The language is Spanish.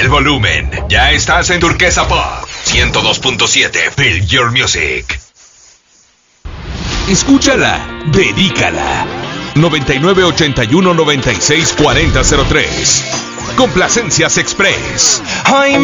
el volumen. Ya estás en Turquesa Pop 102.7. Feel your music. Escúchala, dedícala. 9981-964003. Complacencias Express.